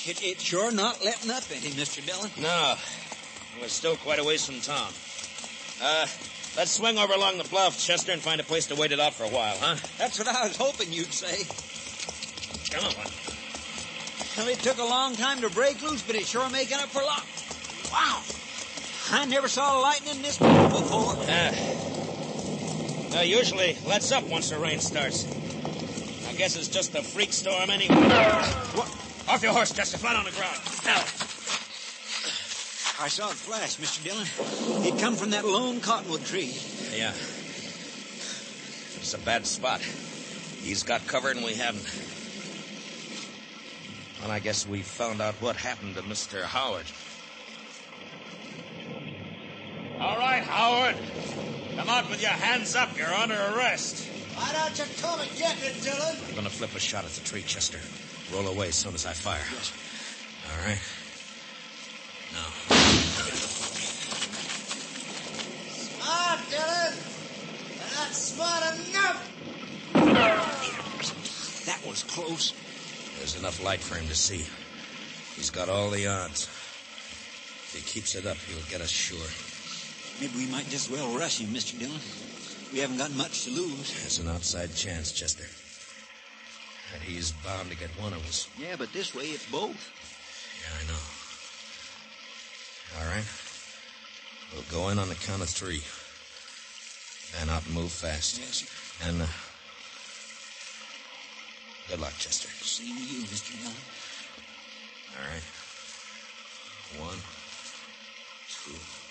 It's sure not letting up any, Mr. Dillon. No. We're still quite a ways from town. Let's swing over along the bluff, Chester, and find a place to wait it out for a while, huh? That's what I was hoping you'd say. Come on. Well, it took a long time to break loose, but it's sure making up for lots. Wow. I never saw lightning this big before. Usually lets up once the rain starts. I guess it's just a freak storm anyway. What? Off your horse, Chester. Flat on the ground. Now. I saw it flash, Mr. Dillon. It come from that lone cottonwood tree. Yeah. It's a bad spot. He's got cover and we haven't. Well, I guess we found out what happened to Mr. Howard. All right, Howard. Come out with your hands up. You're under arrest. Why don't you come and get it, Dillon? I'm going to flip a shot at the tree, Chester. Roll away as soon as I fire. Yes. All right. Now. Smart, Dillon. You're not smart enough. That was close. There's enough light for him to see. He's got all the odds. If he keeps it up, he'll get us sure. Maybe we might just well rush him, Mr. Dillon. We haven't got much to lose. There's an outside chance, Chester. And he's bound to get one of us. Yeah, but this way it's both. Yeah, I know. All right. We'll go in on the count of 3. Fan out and move fast. Yes, sir. And, good luck, Chester. Same to you, Mr. Dillon. All right. 1, 2...